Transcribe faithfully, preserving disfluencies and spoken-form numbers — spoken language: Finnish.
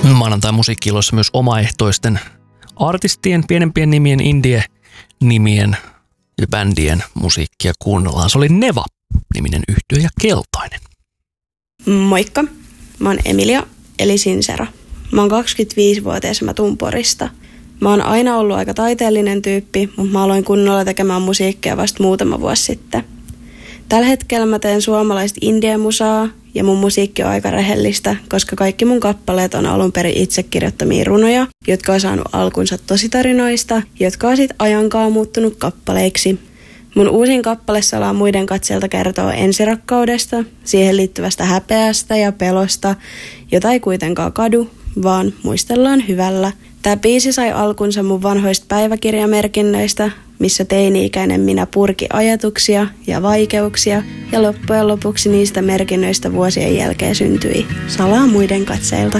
Maanantai-musiikki-iloissa myös omaehtoisten artistien, pienempien nimien, indie-nimien ja bändien musiikkia kuunnellaan. Se oli Neva-niminen yhtye ja Keltainen. Moikka, mä oon Emilia, eli Sincera. Mä oon kaksikymmentäviisivuotias ja mä tuun Porista. Mä oon aina ollut aika taiteellinen tyyppi, mutta mä aloin kunnolla tekemään musiikkia vasta muutama vuosi sitten. Tällä hetkellä mä teen suomalaista indie-musaa ja mun musiikki on aika rehellistä, koska kaikki mun kappaleet on alun perin itse kirjoittamia runoja, jotka on saanut alkunsa tositarinoista, jotka on sit ajankaan muuttunut kappaleiksi. Mun uusin kappale Salaa muiden katseelta kertoo ensirakkaudesta, siihen liittyvästä häpeästä ja pelosta, jota ei kuitenkaan kadu, vaan muistellaan hyvällä. Tää biisi sai alkunsa mun vanhoista päiväkirjamerkinnöistä, missä teini-ikäinen minä purki ajatuksia ja vaikeuksia, ja loppujen lopuksi niistä merkinnöistä vuosien jälkeen syntyi Salaa muiden katseilta.